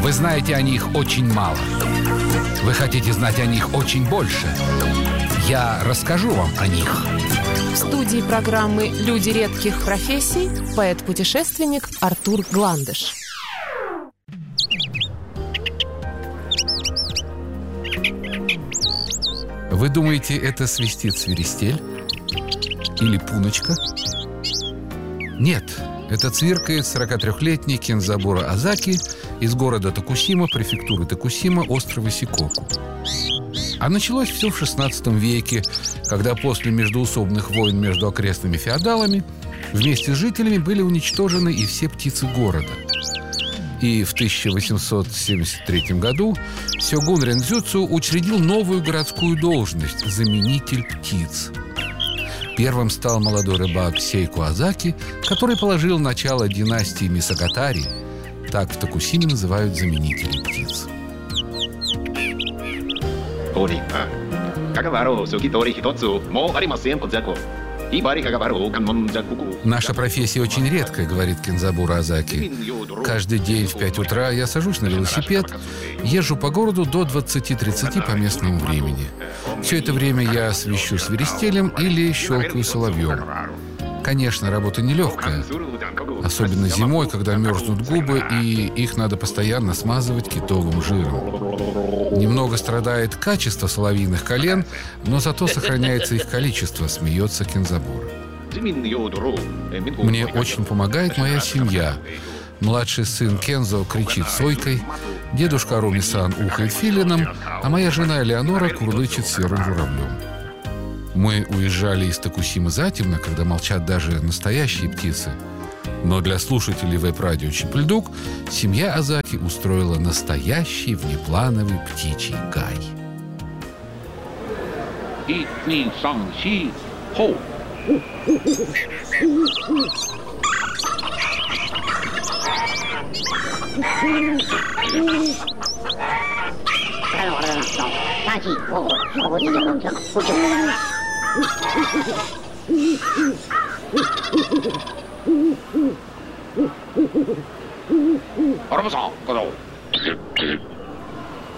Вы знаете о них очень мало. Вы хотите знать о них очень больше. Я расскажу вам о них. В студии программы «Люди редких профессий» поэт-путешественник Артур Гландыш. Вы думаете, это свистит свиристель? Или пуночка? Нет, это цвиркает 43-летний Кензабура Азаки из города Токусима, префектуры Токусима, острова Сикоку. А началось все в XVI веке, когда после междоусобных войн между окрестными феодалами вместе с жителями были уничтожены и все птицы города. И в 1873 году сёгун Рензюцу учредил новую городскую должность – заменитель птиц. Первым стал молодой рыбак Сейку Азаки, который положил начало династии Мисагатари. Так в Токусиме называют заменителей птиц. Наша профессия очень редкая, говорит Кензабура Азаки. Каждый день в 5 утра я сажусь на велосипед, езжу по городу до 20-30 по местному времени. Все это время я свищу свиристелем или щелкаю соловьем. Конечно, работа нелегкая, особенно зимой, когда мерзнут губы, и их надо постоянно смазывать китовым жиром. Немного страдает качество соловьиных колен, но зато сохраняется их количество, смеется Кензабура. Мне очень помогает моя семья. Младший сын Кензо кричит сойкой, дедушка Руми-сан ухает филином, а моя жена Элеонора курлычет серым журавлем. Мы уезжали из Токусимы затемно, когда молчат даже настоящие птицы. Но для слушателей веб-радио «Чипльдук» семья Азаки устроила настоящий внеплановый птичий гай.